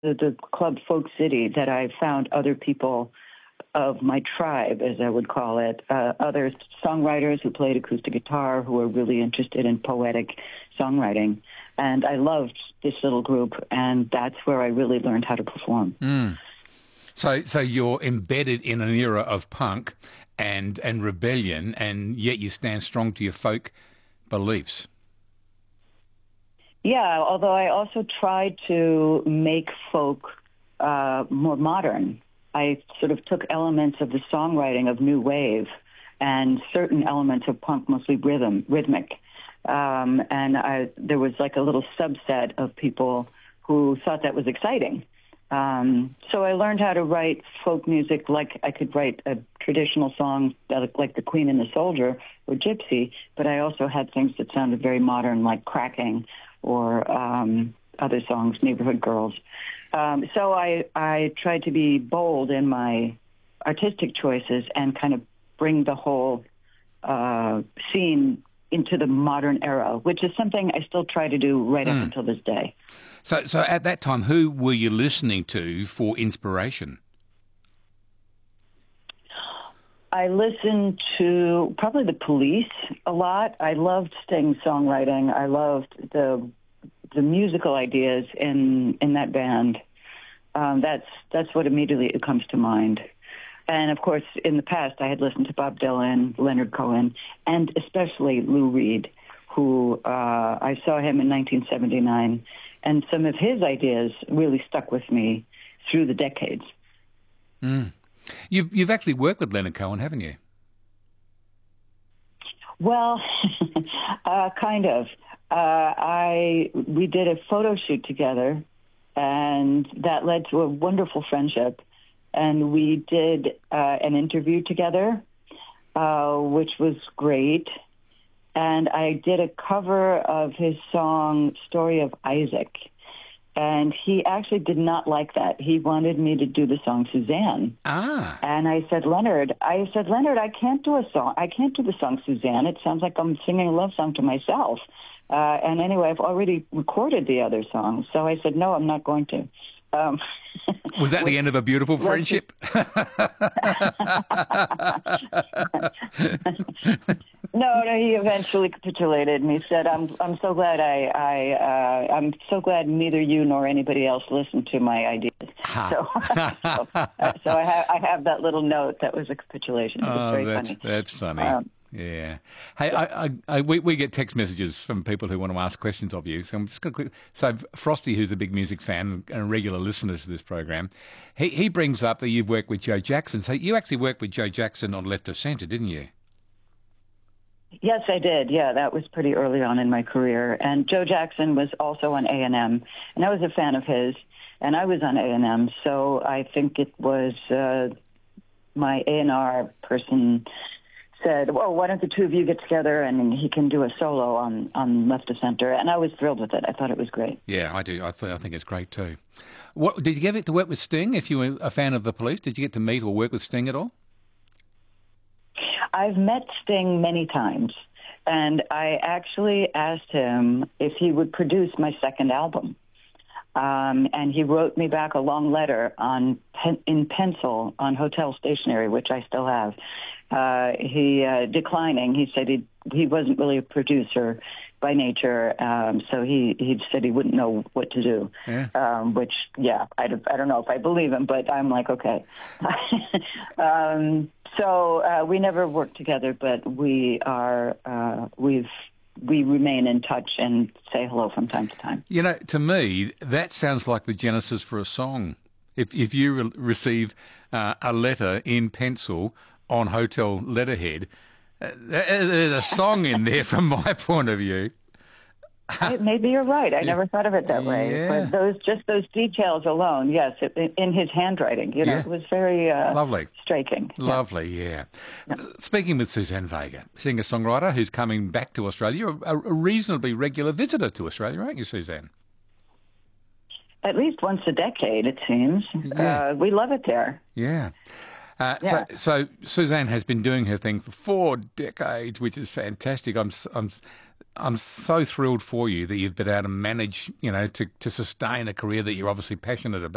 the club Folk City that I found other people of my tribe, as I would call it, other songwriters who played acoustic guitar, who were really interested in poetic songwriting. And I loved this little group, and that's where I really learned how to perform. Mm. So you're embedded in an era of punk and rebellion, and yet you stand strong to your folk beliefs. Yeah, although I also tried to make folk more modern. I sort of took elements of the songwriting of New Wave and certain elements of punk, mostly rhythmic. There was like a little subset of people who thought that was exciting. So I learned how to write folk music like I could write a traditional song like The Queen and the Soldier or Gypsy, but I also had things that sounded very modern, like Cracking or other songs, Neighborhood Girls. So I tried to be bold in my artistic choices and kind of bring the whole scene into the modern era, which is something I still try to do right up until this day. So at that time, who were you listening to for inspiration? I listened to probably the Police a lot. I loved Sting's songwriting. I loved the musical ideas in that band. That's what immediately comes to mind. And of course, in the past, I had listened to Bob Dylan, Leonard Cohen, and especially Lou Reed, who I saw him in 1979, and some of his ideas really stuck with me through the decades. Mm. You've actually worked with Leonard Cohen, haven't you? Well, kind of. We did a photo shoot together, and that led to a wonderful friendship. And we did an interview together, which was great. And I did a cover of his song, Story of Isaac. And he actually did not like that. He wanted me to do the song Suzanne. Ah. And I said, Leonard, I can't do a song. I can't do the song Suzanne. It sounds like I'm singing a love song to myself. And anyway, I've already recorded the other songs. So I said, no, I'm not going to. Was that the end of a beautiful friendship? No, he eventually capitulated, and he said, "I'm so glad I'm so glad neither you nor anybody else listened to my ideas." So I have that little note that was a capitulation. It was very funny. That's funny. Yeah. Hey, we get text messages from people who want to ask questions of you. So I'm just going to So Frosty, who's a big music fan and a regular listener to this program, he brings up that you've worked with Joe Jackson. So you actually worked with Joe Jackson on Left of Centre, didn't you? Yes, I did. Yeah, that was pretty early on in my career. And Joe Jackson was also on A&M, and I was a fan of his, and I was on A&M. So I think it was my A&R person said, well, why don't the two of you get together and he can do a solo on Left of Centre? And I was thrilled with it. I thought it was great. Yeah, I do. I think it's great too. What did you get to work with Sting? If you were a fan of the Police, did you get to meet or work with Sting at all? I've met Sting many times, and I actually asked him if he would produce my second album. And he wrote me back a long letter in pencil on hotel stationery, which I still have. He declining. He said he wasn't really a producer by nature, so he said he wouldn't know what to do. Yeah. Which, yeah, I don't know if I believe him, but I'm like, okay. So we never worked together, but we remain in touch and say hello from time to time. You know, to me, that sounds like the genesis for a song. If you receive a letter in pencil on hotel letterhead, there's a song in there from my point of view. Maybe you're right. I never thought of it that way. Yeah. But those details alone, yes, in his handwriting, it was very lovely, striking. Lovely, yeah. Speaking with Suzanne Vega, singer-songwriter who's coming back to Australia, a reasonably regular visitor to Australia, aren't you, Suzanne? At least once a decade, it seems. Yeah. We love it there. Yeah. So Suzanne has been doing her thing for 4 decades, which is fantastic. I'm so thrilled for you that you've been able to manage, to sustain a career that you're obviously passionate about.